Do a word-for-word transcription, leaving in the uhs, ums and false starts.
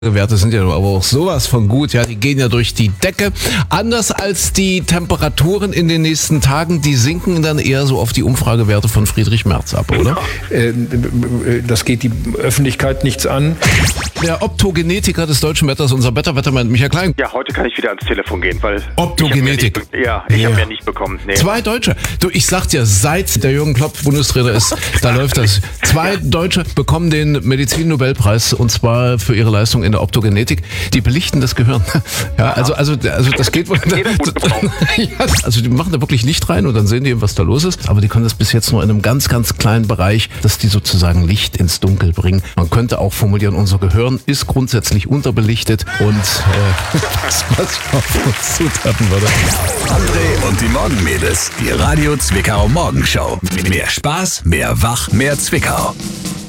Werte sind ja aber auch sowas von gut, ja, die gehen ja durch die Decke. Anders als die Temperaturen in den nächsten Tagen, die sinken dann eher so auf die Umfragewerte von Friedrich Merz ab, oder? Das geht die Öffentlichkeit nichts an. Der Optogenetiker des deutschen Wetters, unser Wetterwettermann Michael Klein. Ja, heute kann ich wieder ans Telefon gehen, weil... Optogenetik. Ich ja, ich Ja. habe ja nicht bekommen. Nee. Zwei Deutsche. Du, ich sag dir, seit der Jürgen Klopp Bundestrainer ist, da läuft das. Zwei Deutsche bekommen den Medizin-Nobelpreis und zwar für ihre Leistung in der Optogenetik. Die belichten das Gehirn. Ja, also, also, also das geht wohl. Jeder gut gebrauchen. Ja, also die machen da wirklich Licht rein und dann sehen die, was da los ist. Aber die können das bis jetzt nur in einem ganz, ganz kleinen Bereich, dass die sozusagen Licht ins Dunkel bringen. Man könnte auch formulieren, unser Gehirn ist grundsätzlich unterbelichtet und äh, das, was auf uns zutreffen würde. André und die Morgenmädels, die Radio Zwickau Morgenshow. Mehr Spaß, mehr Wach, mehr Zwickau.